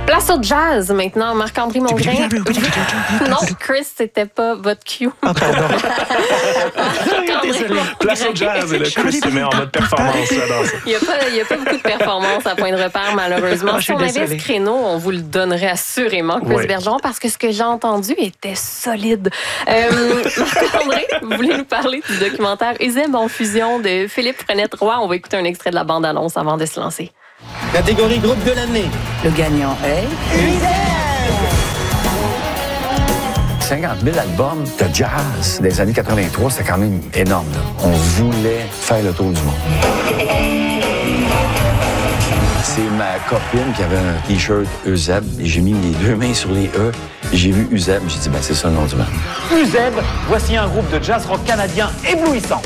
Place au jazz maintenant, Marc-André Mongrain. Non, Chris, c'était pas votre cue. Ah, pardon. Désolé. Place au jazz et le Chris se met en mode performance. J'adore ça. Il n'y a pas beaucoup de performance à point de repère, malheureusement. Si on avait ce créneau, on vous le donnerait assurément, Chris Bergeron, parce que ce que j'ai entendu était solide. Marc-André, vous voulez nous parler du documentaire Eusèbe en fusion de Philippe Frenette-Roy? On va écouter un extrait de la bande-annonce avant de se lancer. Catégorie groupe de l'année. Le gagnant est... 50 000 albums de jazz des années 83, c'était quand même énorme. Là. On voulait faire le tour du monde. C'est ma copine qui avait un T-shirt Eusèbe et j'ai mis les deux mains sur les E et j'ai vu Eusèbe. J'ai dit, c'est ça le nom du band. Eusèbe, voici un groupe de jazz rock canadien éblouissant.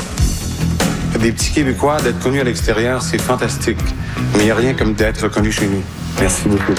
Des petits Québécois, d'être connus à l'extérieur, c'est fantastique. Mais il n'y a rien comme d'être reconnu chez nous. Merci beaucoup.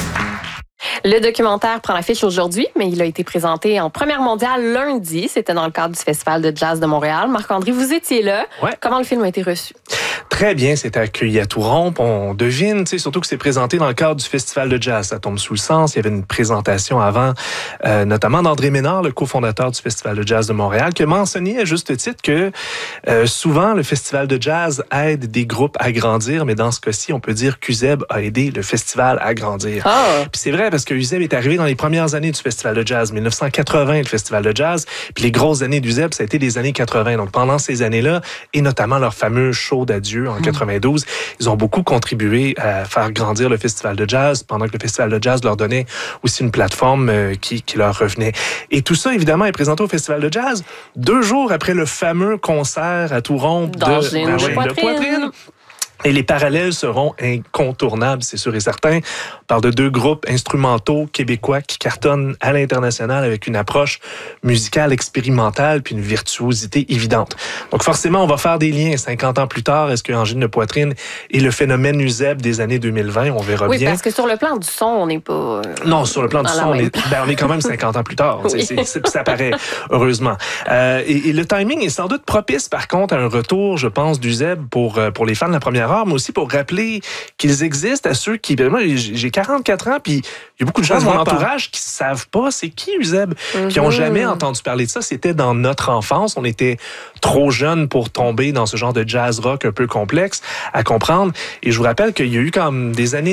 Le documentaire prend l'affiche aujourd'hui, mais il a été présenté en première mondiale lundi. C'était dans le cadre du Festival de jazz de Montréal. Marc-André, vous étiez là. Ouais. Comment le film a été reçu? Très bien, c'était accueilli à tout rompre. On devine, surtout que c'est présenté dans le cadre du Festival de jazz. Ça tombe sous le sens. Il y avait une présentation avant, notamment d'André Ménard, le cofondateur du Festival de jazz de Montréal, qui a mentionné à juste titre que souvent, le Festival de jazz aide des groupes à grandir, mais dans ce cas-ci, on peut dire qu'Eusèbe a aidé le festival à grandir. Oh. Puis c'est vrai, parce que Eusèbe est arrivé dans les premières années du Festival de jazz, 1980, le Festival de jazz. Puis les grosses années d'Eusèbe, ça a été les années 80. Donc pendant ces années-là, et notamment leur fameux show d'adieu en 92, ils ont beaucoup contribué à faire grandir le Festival de jazz, pendant que le Festival de jazz leur donnait aussi une plateforme qui leur revenait. Et tout ça, évidemment, est présenté au Festival de jazz 2 jours après le fameux concert à tout rompre de Poitrine. Et les parallèles seront incontournables, c'est sûr et certain. On parle de 2 groupes instrumentaux québécois qui cartonnent à l'international avec une approche musicale expérimentale puis une virtuosité évidente. Donc forcément, on va faire des liens 50 ans plus tard. Est-ce que Angine de Poitrine est le phénomène Eusèbe des années 2020? On verra bien. Oui, parce que sur le plan du son, on n'est pas... non, sur le plan du son, on est quand même 50 ans plus tard. Oui. Ça paraît, heureusement. Et le timing est sans doute propice, par contre, à un retour, je pense, d'Eusèbe pour les fans de la première heure, mais aussi pour rappeler qu'ils existent à ceux qui... Moi, j'ai 44 ans, puis il y a beaucoup de gens de mon entourage qui ne savent pas c'est qui Eusèbe, qui n'ont jamais entendu parler de ça. C'était dans notre enfance. On était trop jeunes pour tomber dans ce genre de jazz rock un peu complexe à comprendre. Et je vous rappelle qu'il y a eu comme des années